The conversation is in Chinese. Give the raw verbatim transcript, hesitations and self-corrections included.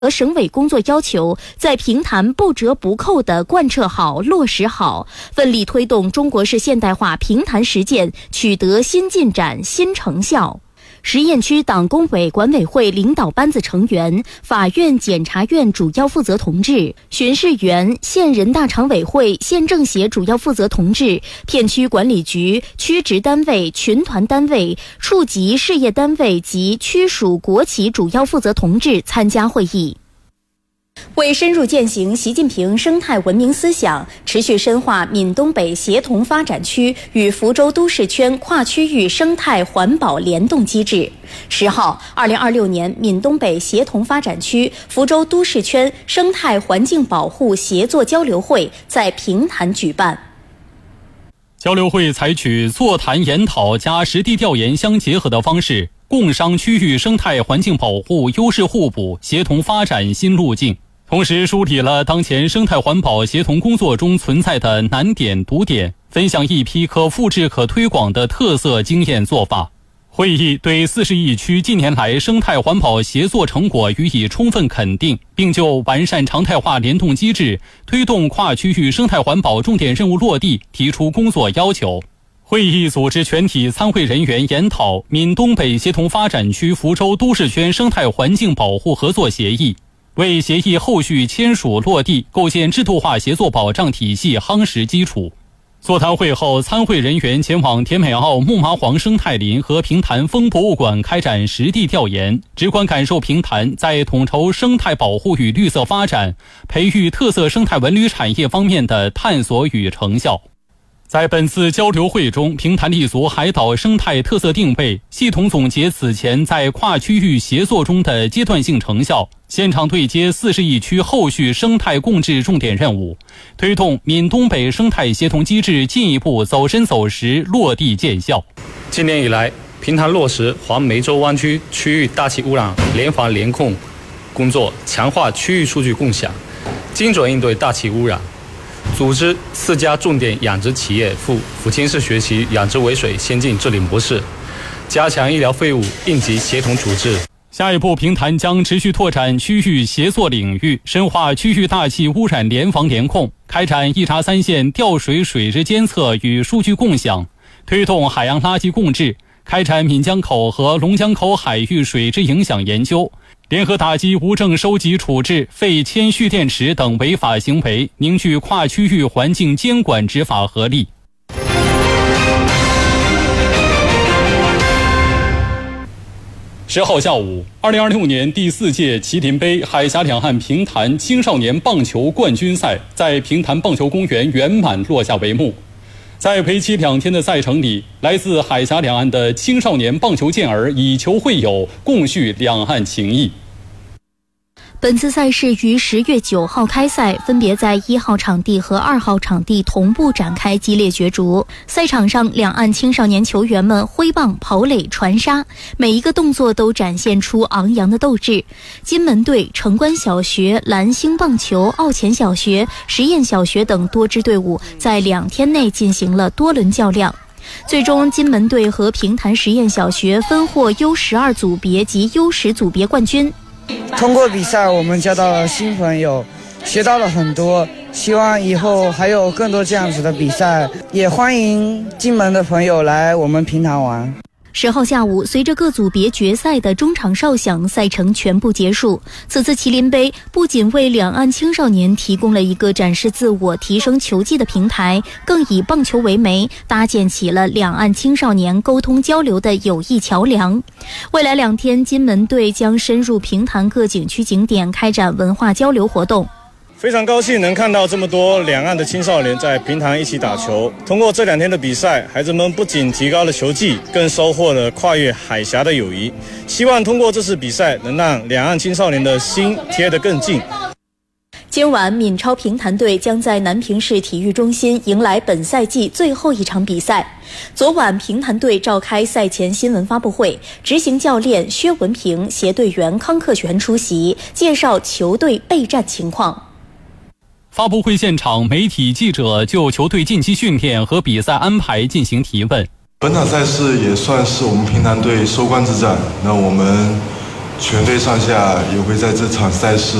和省委工作要求，在平潭不折不扣地贯彻好、落实好，奋力推动中国式现代化平潭实践取得新进展、新成效。实验区党工委管委会领导班子成员、法院、检察院主要负责同志、巡视员、县人大常委会、县政协主要负责同志、片区管理局、区直单位、群团单位、处级事业单位及区属国企主要负责同志参加会议。为深入践行习近平生态文明思想，持续深化闽东北协同发展区与福州都市圈跨区域生态环保联动机制，十号，二零二六年闽东北协同发展区福州都市圈生态环境保护协作交流会在平潭举办。 交流会采取座谈研讨加实地调研相结合的方式，共商区域生态环境保护优势互补、协同发展新路径，同时梳理了当前生态环保协同工作中存在的难点堵点，分享一批可复制可推广的特色经验做法。会议对四十亿区近年来生态环保协作成果予以充分肯定，并就完善常态化联动机制、推动跨区域生态环保重点任务落地提出工作要求。会议组织全体参会人员研讨闽东北协同发展区福州都市圈生态环境保护合作协议，为协议后续签署落地构建制度化协作保障体系夯实基础。座谈会后，参会人员前往田美澳木麻黄生态林和平潭风博物馆开展实地调研，直观感受平潭在统筹生态保护与绿色发展、培育特色生态文旅产业方面的探索与成效。在本次交流会中，平潭立足海岛生态特色定位，系统总结此前在跨区域协作中的阶段性成效，现场对接四十亿区后续生态共治重点任务，推动闽东北生态协同机制进一步走深走实、落地见效。 今年以来，平潭落实黄梅州湾区区域大气污染联防联控工作，强化区域数据共享，精准应对大气污染。组织四家重点养殖企业赴福清市学习养殖尾水先进治理模式，加强医疗废物应急协同处置。 下一步，平潭将持续拓展区域协作领域，深化区域大气污染联防联控，开展一查三县调水水质监测与数据共享，推动海洋垃圾共治，开展闽江口和龙江口海域水质影响研究，联合打击无证收集处置、废铅蓄电池等违法行为，凝聚跨区域环境监管执法合力。十号下午，二零二六年第四届麒麟杯海峡两岸平潭青少年棒球冠军赛在平潭棒球公园圆满落下帷幕。在为期两天的赛程里，来自海峡两岸的青少年棒球健儿以球会友，共叙两岸情谊。 本次赛事于十月九号开赛，分别在一号场地和二号场地同步展开激烈角逐。赛场上，两岸青少年球员们挥棒、跑垒、传杀，每一个动作都展现出昂扬的斗志。金门队、城关小学、蓝星棒球、澳前小学、实验小学等多支队伍在两天内进行了多轮较量。最终，金门队和平潭实验小学分获 U 十二 组别及 U 十 组别冠军。 通过比赛，我们交到了新朋友，学到了很多，希望以后还有更多这样子的比赛，也欢迎金门的朋友来我们平潭玩。 十号下午，随着各组别决赛的中场哨响，赛程全部结束。此次麒麟杯不仅为两岸青少年提供了一个展示自我、提升球技的平台，更以棒球为媒，搭建起了两岸青少年沟通交流的友谊桥梁。未来两天，金门队将深入平潭各景区景点，开展文化交流活动。 非常高兴能看到这么多两岸的青少年在平潭一起打球。通过这两天的比赛，孩子们不仅提高了球技，更收获了跨越海峡的友谊。希望通过这次比赛，能让两岸青少年的心贴得更近。 今晚，闽超平潭队将在南平市体育中心迎来本赛季最后一场比赛。昨晚，平潭队召开赛前新闻发布会，执行教练薛文平、协队员康克全出席，介绍球队备战情况。 发布会现场，媒体记者就球队近期训练和比赛安排进行提问。 本场赛事也算是我们平潭队收官之战，那我们全队上下也会在这场赛事